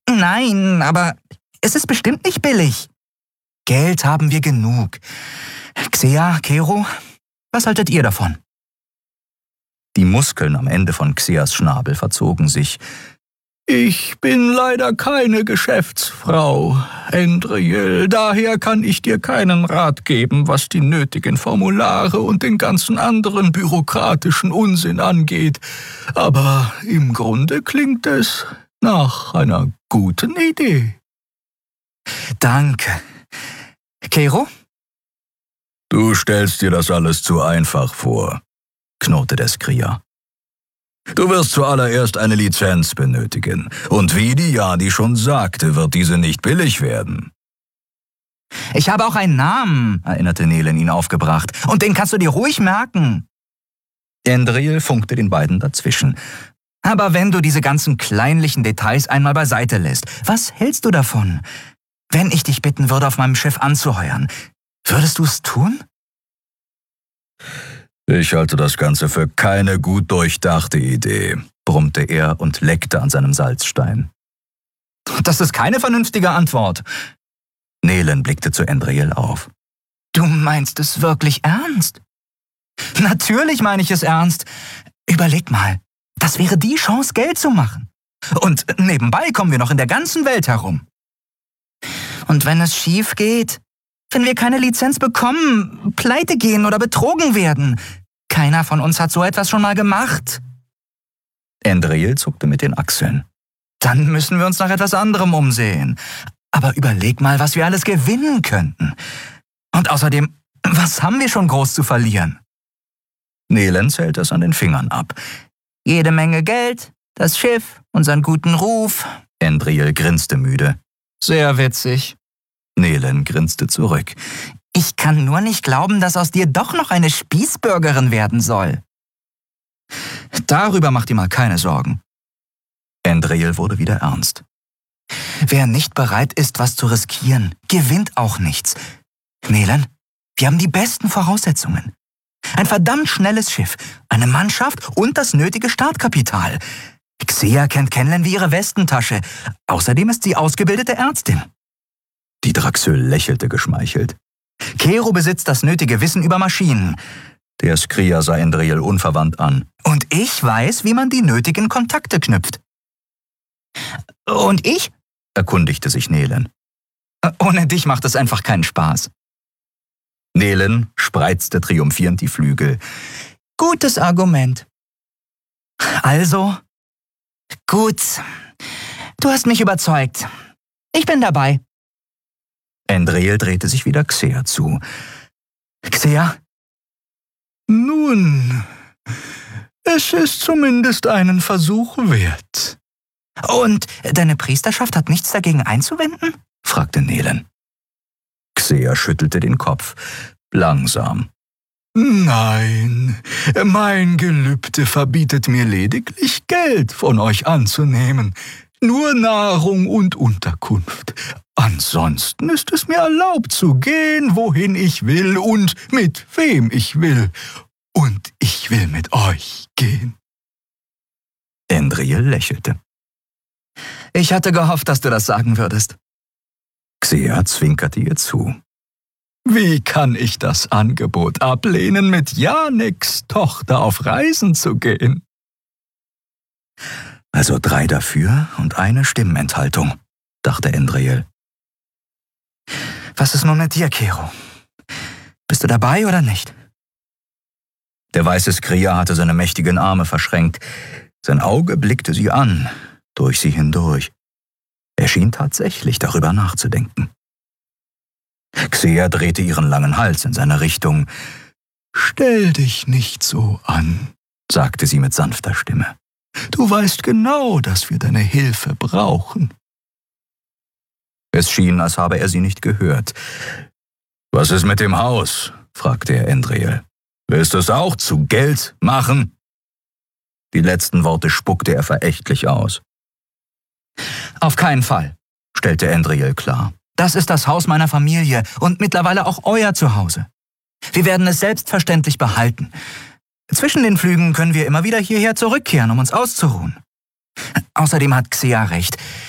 Nein, aber es ist bestimmt nicht billig. Geld haben wir genug. Xea, Kero, was haltet ihr davon? Die Muskeln am Ende von Xeas Schnabel verzogen sich. Ich bin leider keine Geschäftsfrau, Endriel, daher kann ich dir keinen Rat geben, was die nötigen Formulare und den ganzen anderen bürokratischen Unsinn angeht. Aber im Grunde klingt es nach einer guten Idee. Danke. Kero? Du stellst dir das alles zu einfach vor, knurrte der Skrier. Du wirst zuallererst eine Lizenz benötigen. Und wie die Jadi schon sagte, wird diese nicht billig werden. Ich habe auch einen Namen, erinnerte Nelen ihn aufgebracht. Und den kannst du dir ruhig merken. Endriel funkte den beiden dazwischen. Aber wenn du diese ganzen kleinlichen Details einmal beiseite lässt, was hältst du davon? Wenn ich dich bitten würde, auf meinem Schiff anzuheuern, würdest du es tun? Ich halte das Ganze für keine gut durchdachte Idee, brummte er und leckte an seinem Salzstein. Das ist keine vernünftige Antwort. Nelen blickte zu Endriel auf. Du meinst es wirklich ernst? Natürlich meine ich es ernst. Überleg mal, das wäre die Chance, Geld zu machen. Und nebenbei kommen wir noch in der ganzen Welt herum. Und wenn es schief geht, wenn wir keine Lizenz bekommen, pleite gehen oder betrogen werden. Keiner von uns hat so etwas schon mal gemacht. Endriel zuckte mit den Achseln. Dann müssen wir uns nach etwas anderem umsehen. Aber überleg mal, was wir alles gewinnen könnten. Und außerdem, was haben wir schon groß zu verlieren? Nelen zählte es an den Fingern ab. Jede Menge Geld, das Schiff, unseren guten Ruf. Endriel grinste müde. Sehr witzig. Nelen grinste zurück. Ich kann nur nicht glauben, dass aus dir doch noch eine Spießbürgerin werden soll. Darüber mach dir mal keine Sorgen. Endriel wurde wieder ernst. Wer nicht bereit ist, was zu riskieren, gewinnt auch nichts. Nelen, wir haben die besten Voraussetzungen. Ein verdammt schnelles Schiff, eine Mannschaft und das nötige Startkapital. Xea kennt Kenlen wie ihre Westentasche. Außerdem ist sie ausgebildete Ärztin. Die Draxöl lächelte geschmeichelt. Kero besitzt das nötige Wissen über Maschinen. Der Skrier sah Endriel unverwandt an. Und ich weiß, wie man die nötigen Kontakte knüpft. Und ich? Erkundigte sich Nelen. Ohne dich macht es einfach keinen Spaß. Nelen spreizte triumphierend die Flügel. Gutes Argument. Also, gut. Du hast mich überzeugt. Ich bin dabei. Endriel drehte sich wieder Xea zu. Xea? Nun, es ist zumindest einen Versuch wert. Und deine Priesterschaft hat nichts dagegen einzuwenden? Fragte Nelen. Xea schüttelte den Kopf, langsam. Nein, mein Gelübde verbietet mir lediglich, Geld von euch anzunehmen. Nur Nahrung und Unterkunft. Ansonsten ist es mir erlaubt zu gehen, wohin ich will und mit wem ich will. Und ich will mit euch gehen. Endriel lächelte. Ich hatte gehofft, dass du das sagen würdest. Xea zwinkerte ihr zu. Wie kann ich das Angebot ablehnen, mit Janeks Tochter auf Reisen zu gehen? Also 3 dafür und eine Stimmenthaltung, dachte Endriel. Was ist nun mit dir, Kero? Bist du dabei oder nicht? Der weiße Skrier hatte seine mächtigen Arme verschränkt. Sein Auge blickte sie an, durch sie hindurch. Er schien tatsächlich darüber nachzudenken. Xea drehte ihren langen Hals in seine Richtung. »Stell dich nicht so an«, sagte sie mit sanfter Stimme. »Du weißt genau, dass wir deine Hilfe brauchen.« Es schien, als habe er sie nicht gehört. »Was ist mit dem Haus?« fragte er Endriel. »Willst du es auch zu Geld machen?« Die letzten Worte spuckte er verächtlich aus. Auf keinen Fall, stellte Endriel klar. Das ist das Haus meiner Familie und mittlerweile auch euer Zuhause. Wir werden es selbstverständlich behalten. Zwischen den Flügen können wir immer wieder hierher zurückkehren, um uns auszuruhen. Außerdem hat Xea recht.